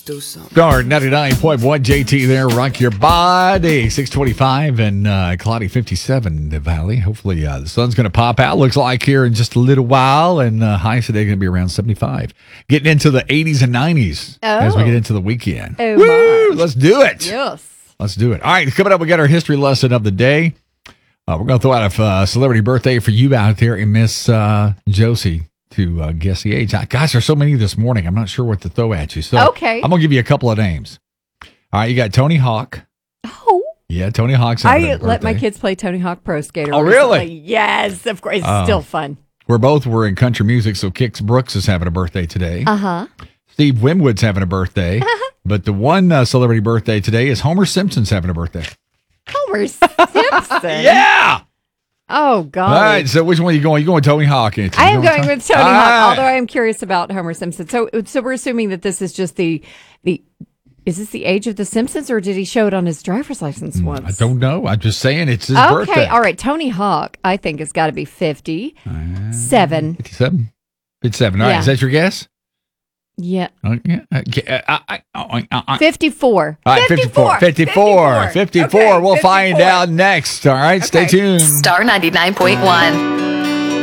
do something. Star 99.1 JT there. Rock your body. 625 and cloudy 57 the valley. Hopefully the sun's going to pop out. Looks like here in just a little while. And highs today going to be around 75. Getting into the 80s and 90s as we get into the weekend. Oh, Woo! my. Let's do it. Yes. Let's do it. All right. Coming up, we got our history lesson of the day. We're going to throw out a celebrity birthday for you out there and Miss Josie to guess the age. Gosh, there's so many this morning. I'm not sure what to throw at you. So Okay. I'm going to give you a couple of names. All right, you got Tony Hawk. Oh. Yeah, Tony Hawk's having a let my birthday. kids play Tony Hawk Pro Skater. Oh, really? recently. Yes, of course. It's still fun. We're in country music, so Kix Brooks is having a birthday today. Uh-huh. Steve Winwood's having a birthday. But the one celebrity birthday today is Homer Simpson's having a birthday. Homer Simpson. Yeah! Oh, God. All right, so which one are you going? You going Tony Hawk? Ain't you? I You am going with Tony All Hawk, right. although I am curious about Homer Simpson. So we're assuming that this is just the is this the age of the Simpsons, or did he show it on his driver's license once? I don't know. I'm just saying it's his Okay, birthday. all right. Tony Hawk, I think, has got to be 57. 57. 57. All right, Yeah. is that your guess? Yeah. Okay. 54. All right, 54. 54. Okay, We'll find 54. out next. All right, stay Okay. tuned. Star 99.1.